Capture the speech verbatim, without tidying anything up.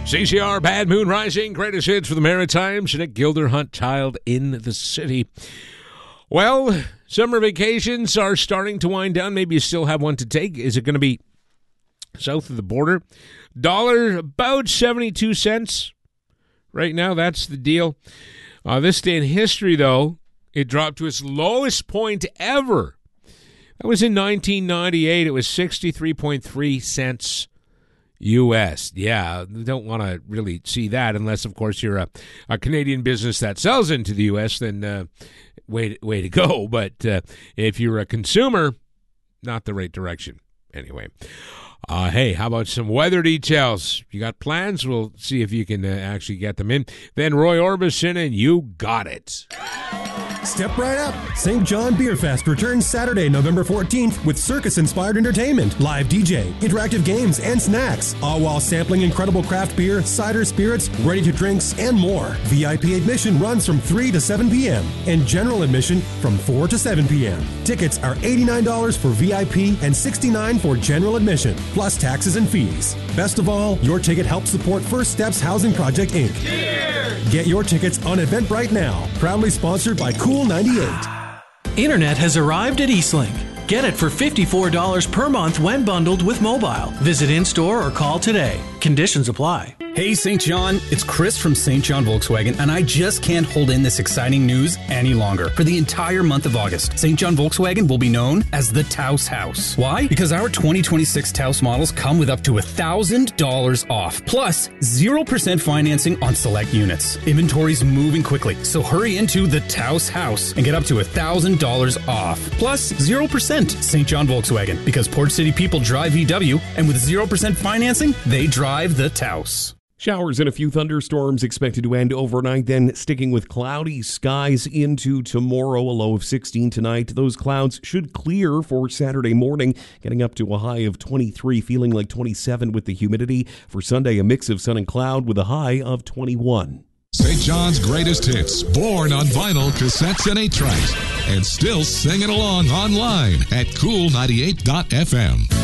C C R, Bad Moon Rising, greatest hits for the Maritimes. Nick Gilderhunt, Child in the City. Well, summer vacations are starting to wind down. Maybe you still have one to take. Is it going to be south of the border? Dollar about seventy-two cents right now. That's the deal. Uh, this day in history, though, it dropped to its lowest point ever. That was in nineteen ninety-eight. It was sixty-three point three cents U S. Yeah, don't want to really see that unless, of course, you're a, a Canadian business that sells into the U S, then uh, way, way to go. But uh, if you're a consumer, not the right direction. Anyway, uh, hey, how about some weather details? You got plans? We'll see if you can uh, actually get them in. Then Roy Orbison and You Got It. Step right up. Saint John Beer Fest returns Saturday, November fourteenth with circus-inspired entertainment, live D J, interactive games, and snacks, all while sampling incredible craft beer, cider spirits, ready-to-drinks, and more. V I P admission runs from three to seven p.m. and general admission from four to seven p.m. Tickets are eighty-nine dollars for V I P and sixty-nine dollars for general admission, plus taxes and fees. Best of all, your ticket helps support First Steps Housing Project, Incorporated. Cheers! Get your tickets on Eventbrite now. Proudly sponsored by Cool ninety-eight. Internet has arrived at Eastlink. Get it for fifty-four dollars per month when bundled with mobile. Visit in-store or call today. Conditions apply. Hey, Saint John, it's Chris from Saint John Volkswagen, and I just can't hold in this exciting news any longer. For the entire month of August, Saint John Volkswagen will be known as the Taos House. Why? Because our twenty twenty-six Taos models come with up to one thousand dollars off, plus zero percent financing on select units. Inventory's moving quickly, so hurry into the Taos House and get up to one thousand dollars off, plus zero percent. Saint John Volkswagen, because Port City people drive V W, and with zero percent financing, they drive the Taos. Showers and a few thunderstorms expected to end overnight, then sticking with cloudy skies into tomorrow, a low of sixteen tonight. Those clouds should clear for Saturday morning, getting up to a high of twenty-three, feeling like twenty-seven with the humidity. For Sunday, a mix of sun and cloud with a high of twenty-one. Saint John's greatest hits, born on vinyl, cassettes, and eight tracks, and still singing along online at cool ninety-eight dot f m.